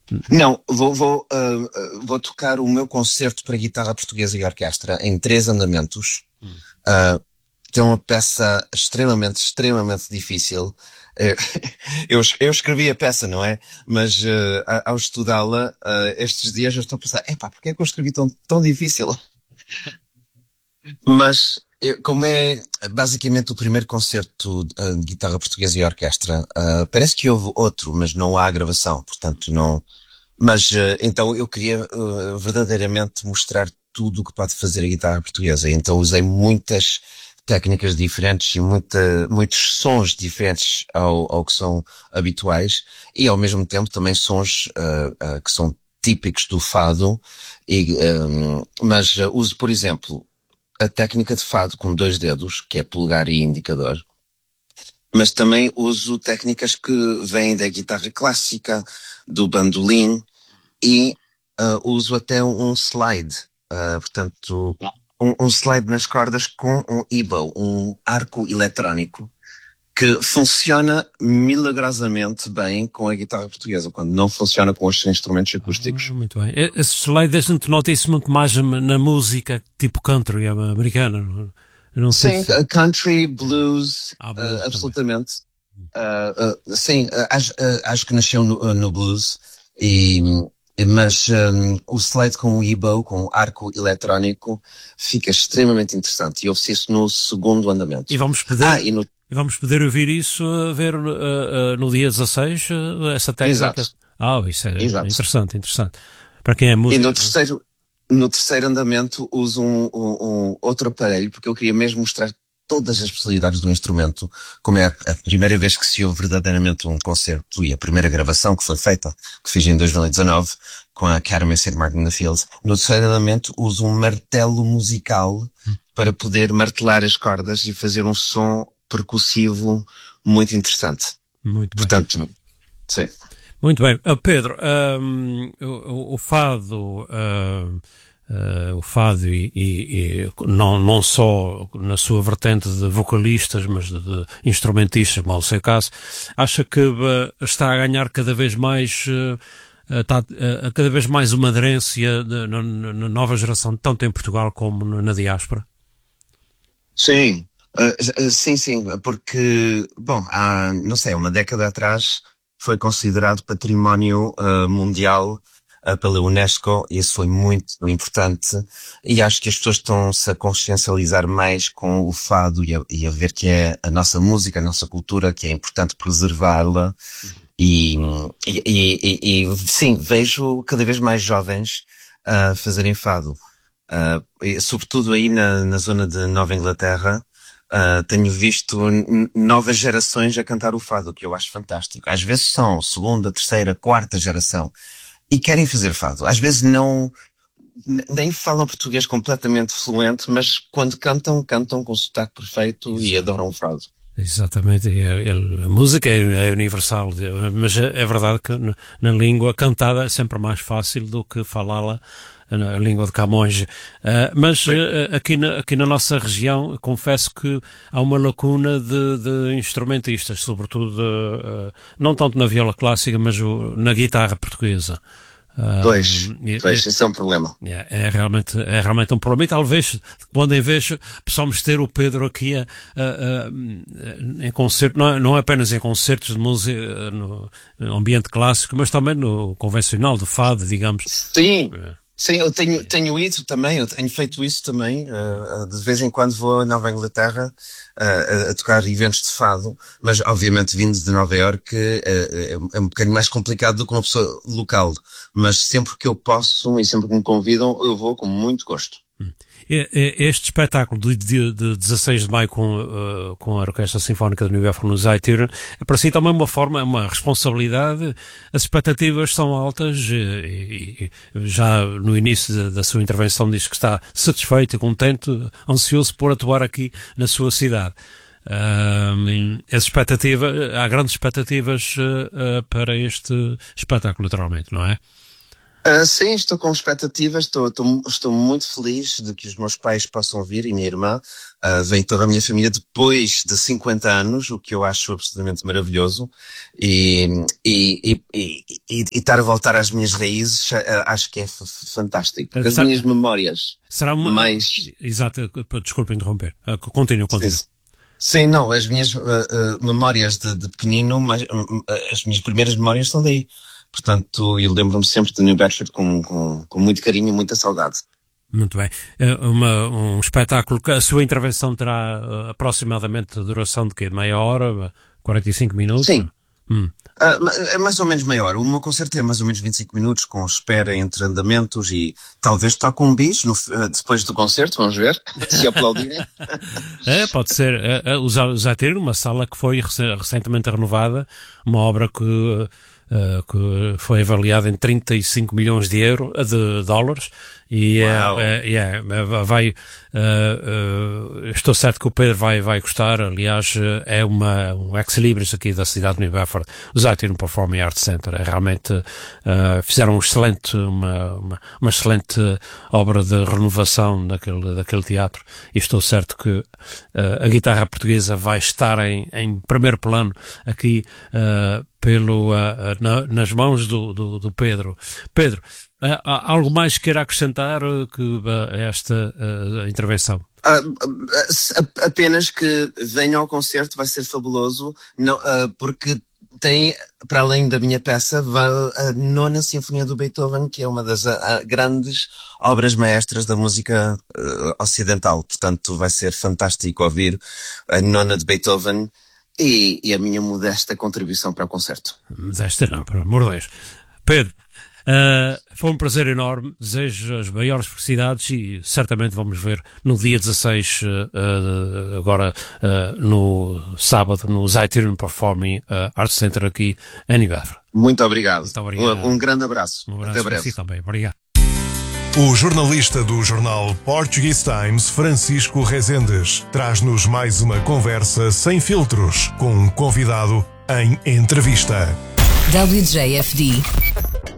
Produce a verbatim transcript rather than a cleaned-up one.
Não, vou, vou, uh, uh, vou tocar o meu concerto para guitarra portuguesa e orquestra em três andamentos. Hum. Uh, tem uma peça extremamente, extremamente difícil. Eh, Eu, eu escrevi a peça, não é? Mas uh, a- ao estudá-la, uh, estes dias eu estou a pensar, epá, porque é que eu escrevi tão, tão difícil? Mas, eu- como é basicamente o primeiro concerto uh, de guitarra portuguesa e orquestra, uh, parece que houve outro, mas não há gravação, portanto não. Mas uh, então eu queria uh, verdadeiramente mostrar tudo o que pode fazer a guitarra portuguesa. Então usei muitas técnicas diferentes e muita, muitos sons diferentes ao, ao que são habituais e ao mesmo tempo também sons uh, uh, que são típicos do fado. E, um, mas uh, uso, por exemplo, a técnica de fado com dois dedos, que é polegar e indicador, mas também uso técnicas que vêm da guitarra clássica, do bandolim e ah, uso até um slide, ah, portanto, um, um slide nas cordas com um ebow, um arco eletrónico, que funciona milagrosamente bem com a guitarra portuguesa, quando não funciona com os instrumentos Ah, acústicos. muito bem. E- Esse slide a gente nota isso muito mais na música tipo country americana. Não Eu não sei Sim, se. uh, country, blues, Ah, uh, blues também. absolutamente. Uh, uh, sim, uh, acho, uh, acho que nasceu no, uh, no blues, e, mas um, o slide com o ebow, com o arco eletrónico, fica extremamente interessante. E eu fiz isso no segundo E andamento. vamos poder, Ah, e no. e vamos poder ouvir isso, a ver uh, uh, no dia dezasseis, uh, essa técnica. Exato, Ah, isso é exato. interessante, interessante. Para quem é E no músico, não é? terceiro, no terceiro andamento uso um, um- um outro aparelho, porque eu queria mesmo mostrar todas as possibilidades do instrumento, como é a, a primeira vez que se ouve verdadeiramente um concerto e a primeira gravação que foi feita, que fiz em dois mil e dezanove, com a Academy Saint Martin in the Fields. No terceiro andamento uso um martelo musical para poder martelar as cordas e fazer um som percussivo muito interessante. Muito bem. Portanto, sim. Muito bem. Uh, Pedro, um, o, o fado, uh, uh, o fado e, e- e não, não só na sua vertente de vocalistas, mas de, de instrumentistas, como é o seu caso, acha que uh, está a ganhar cada vez mais, uh, uh, está, uh, cada vez mais uma aderência de- na, na- na nova geração, tanto em Portugal como na, na diáspora? Sim, ah, ah, sim, sim, porque, bom, há, não sei, uma década atrás foi considerado património ah, mundial ah, pela Unesco e isso foi muito importante e acho que as pessoas estão-se a consciencializar mais com o fado e a, e a ver que é a nossa música, a nossa cultura, que é importante preservá-la e, e, e, e, e, sim, vejo cada vez mais jovens a fazerem fado. Uh, e, sobretudo aí na, na zona de Nova Inglaterra, uh, tenho visto n- novas gerações a cantar o fado, que eu acho fantástico. Às vezes são segunda, terceira, quarta geração e querem fazer fado. Às vezes não, n- nem falam português completamente fluente, mas quando cantam, cantam com o sotaque perfeito e Exato. adoram o fado. Exatamente, e a, a música é, é universal, mas é, é verdade que na, na língua cantada é sempre mais fácil do que falá-la na língua de Camões. Uh, mas uh, aqui, na, aqui na nossa região, confesso que há uma lacuna de, de instrumentistas, sobretudo uh, não tanto na viola clássica, mas o, na guitarra portuguesa. Pois, Uh, e, pois, isso é um problema. é, é realmente, é realmente um problema. E talvez, quando em vez, possamos ter o Pedro aqui a, a, a, em concerto, não, é- não é apenas em concertos de música no, no ambiente clássico, mas também no convencional, do fado, digamos. Sim, É, sim, eu tenho, tenho ido também, eu tenho feito isso também. eh, de vez em quando vou a Nova Inglaterra eh, a, a tocar eventos de fado, mas obviamente vindo de Nova Iorque eh, é, é um bocadinho mais complicado do que uma pessoa local. Mas sempre que eu posso e sempre que me convidam, eu vou com muito gosto. É- é- Este espetáculo de, de, de dezasseis de maio com, uh, com a Orquestra Sinfónica de New York no Zaytir é para si também uma forma, é uma responsabilidade. As expectativas são altas e, e- e já no início da, da sua intervenção diz que está satisfeito, contente, ansioso por atuar aqui na sua cidade. Um, as expectativas, há grandes expectativas uh, uh, para este espetáculo, naturalmente, não é? Ah, sim, estou com expectativas, estou, estou, estou muito feliz de que os meus pais possam vir e minha irmã. Ah, vem toda a minha família depois de cinquenta anos, o que eu acho absolutamente maravilhoso. E, e, e, e, e, e estar a voltar às minhas raízes, ah, acho que é f- f- fantástico, porque as Será, minhas memórias será uma. mais. Exato, desculpa interromper. Continua, continua. Sim, não, as minhas ah, ah, memórias de, de pequenino, mas, hum, ah, as minhas primeiras memórias estão daí. Portanto, eu lembro-me sempre de New Bedford com, com, com muito carinho e muita saudade. Muito bem. É uma, um espetáculo que a sua intervenção terá uh, aproximadamente a duração de quê? De meia hora? quarenta e cinco minutos? Sim, Hum. ah, ma- é mais ou menos meia hora. O meu concerto é mais ou menos vinte e cinco minutos, com espera entre andamentos e talvez toque um bis no, f- ah, depois do concerto, vamos ver, se aplaudirem. É, pode ser. É, é, o Za- o Zatir, uma sala que foi rec- recentemente renovada, uma obra que, uh, que foi avaliada em trinta e cinco milhões de euros, de dólares, e Uau. é, é, é, vai, uh, uh, estou certo que o Pedro vai, vai gostar. Aliás, é uma, um ex-libris aqui da cidade de New Bedford, o Zatir Performing Arts Center. É realmente, uh, fizeram um excelente, uma, uma, uma excelente obra de renovação daquele, daquele teatro, e estou certo que uh, a guitarra portuguesa vai estar em, em primeiro plano aqui, uh, pelo, uh, na, nas mãos do, do, do Pedro. Pedro, uh, há algo mais que queira acrescentar uh, que, uh, a esta uh, intervenção? Ah, ah, ah, apenas que venham ao concerto, vai ser fabuloso, não, ah, porque tem, para além da minha peça, vai a Nona Sinfonia do Beethoven, que é uma das ah, ah, grandes obras maestras da música ah, ocidental. Portanto, vai ser fantástico ouvir a Nona de Beethoven e, e a minha modesta contribuição para o concerto. Mas esta não, pelo amor de Deus. Pedro, uh, foi um prazer enorme, desejo as maiores felicidades e certamente vamos ver no dia dezasseis, uh, uh, agora uh, no sábado, no Zaitirion Performing uh, Arts Center aqui em New Bedford. Muito obrigado. Muito obrigado. Um, um grande abraço. Um abraço Até para breve. si também. Obrigado. O jornalista do jornal Portuguese Times, Francisco Rezendes, traz-nos mais uma conversa sem filtros com um convidado em entrevista. W J F D